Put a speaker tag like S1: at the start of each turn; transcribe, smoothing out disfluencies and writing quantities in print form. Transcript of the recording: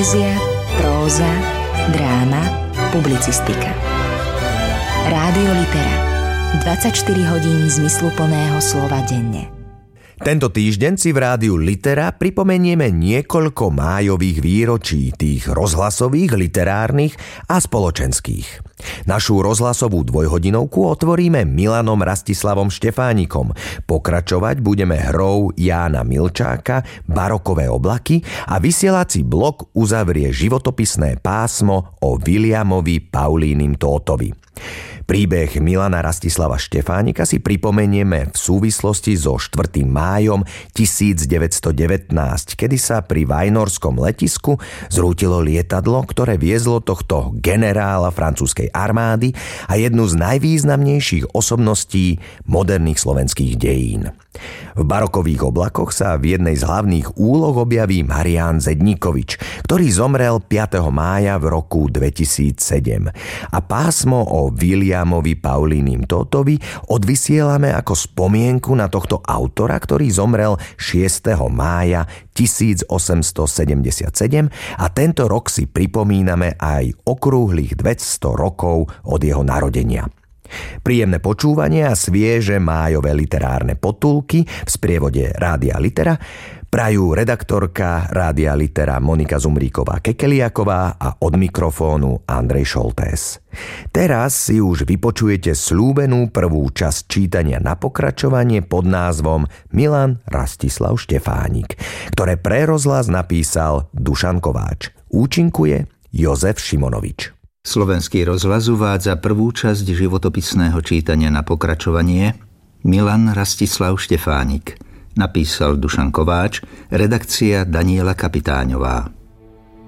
S1: Poézia, próza, dráma, publicistika. Rádio Litera. 24 hodín zmysluplného slova denne.
S2: Tento týždeň si v rádiu Litera pripomenieme niekoľko májových výročí, tých rozhlasových, literárnych a spoločenských. Našu rozhlasovú dvojhodinovku otvoríme Milanom Rastislavom Štefánikom. Pokračovať budeme hrou Jána Milčáka Barokové oblaky a vysielací blok uzavrie životopisné pásmo o Viliamovi Paulínim Tóthovi. Príbeh Milana Rastislava Štefánika si pripomenieme v súvislosti so 4. májom 1919, kedy sa pri vajnorskom letisku zrútilo lietadlo, ktoré viezlo tohto generála francúzskej armády a jednu z najvýznamnejších osobností moderných slovenských dejín. V Barokových oblakoch sa v jednej z hlavných úloh objaví Marián Zedníkovič, ktorý zomrel 5. mája v roku 2007. A pásmo o Viliamovi Paulínim Tóthovi odvysielame ako spomienku na tohto autora, ktorý zomrel 6. mája 1877 a tento rok si pripomíname aj okrúhlych 200 rokov od jeho narodenia. Príjemné počúvanie a svieže májové literárne potulky v sprievode Rádia Litera prajú redaktorka Rádia Litera Monika Zumríková-Kekeliaková a od mikrofónu Andrej Šoltés. Teraz si už vypočujete slúbenú prvú časť čítania na pokračovanie pod názvom Milan Rastislav Štefánik, ktoré pre rozhlas napísal Dušan Kováč. Účinkuje Jozef Šimonovič.
S3: Slovenský rozhlas uvádza prvú časť životopisného čítania na pokračovanie Milan Rastislav Štefánik. Napísal Dušan Kováč, redakcia Daniela Kapitáňová.